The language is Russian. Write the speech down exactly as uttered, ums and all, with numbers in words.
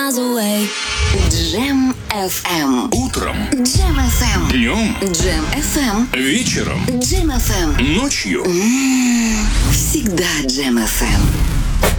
miles away. Джем эф эм. Утром. Джем эф эм. Днем. Джем эф эм. Вечером. Джем эф эм. Ночью. Всегда Джем эф эм.